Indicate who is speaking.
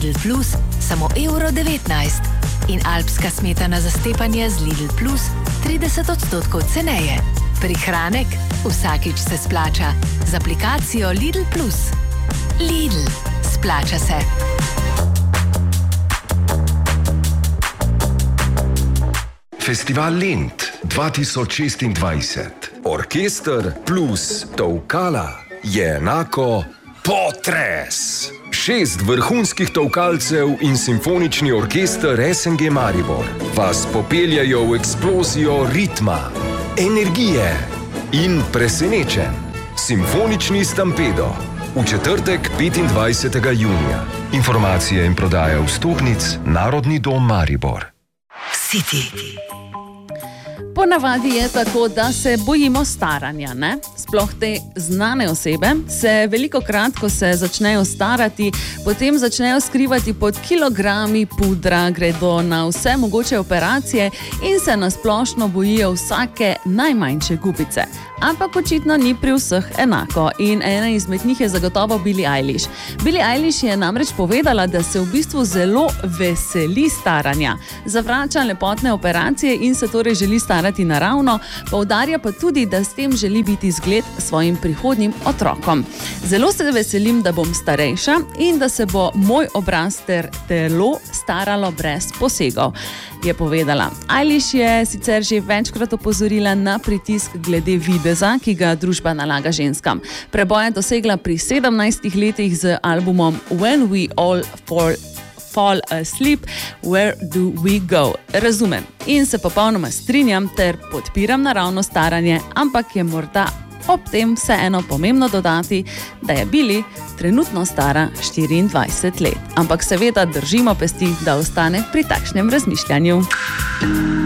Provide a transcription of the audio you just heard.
Speaker 1: Lidl Plus samo €1,19 in alpska smetana za stepanje z Lidl Plus 30% ceneje. Prihranek vsakič se splača z aplikacijo Lidl Plus. Lidl, splača se.
Speaker 2: Festival Lent 2026. Orkester plus tolkala je enako potres. 6 vrhunskih tolkalcev in simfonični orkester SNG Maribor vas popeljajo v eksplozijo ritma, energije in presenečenj. Simfonični Stampedo v četrtek 25. junija. Informacije in prodaja vstopnic Narodni dom Maribor.
Speaker 1: City.
Speaker 3: Ponavadi je tako, da se bojimo staranja, ne? Sploh te znane osebe se velikokrat, ko se začnejo starati, potem začnejo skrivati pod kilogrami pudra, gredo na vse mogoče operacije in se nasplošno bojijo vsake najmanjše gubice. Ampak očitno ni pri vseh enako in ena izmed njih je zagotovo Billie Eilish. Billie Eilish je namreč povedala, da se v bistvu zelo veseli staranja. Zavrača lepotne operacije in se torej želi starati naravno, poudarja pa tudi, da s tem želi biti zgled svojim prihodnjim otrokom. Zelo se veselim, da bom starejša in da se bo moj obraz ter telo staralo brez posegov, je povedala. Eilish je sicer že večkrat opozorila na pritisk glede videza, ki ga družba nalaga ženskam. Preboj je dosegla pri 17 letih z albumom When We All Fall Asleep, Where Do We Go? Razumem in se popolnoma strinjam ter podpiram naravno staranje, ampak je morda ob tem vseeno pomembno dodati, da je Billie trenutno stara 24 let. Ampak seveda držimo pesti, da ostane pri takšnem razmišljanju.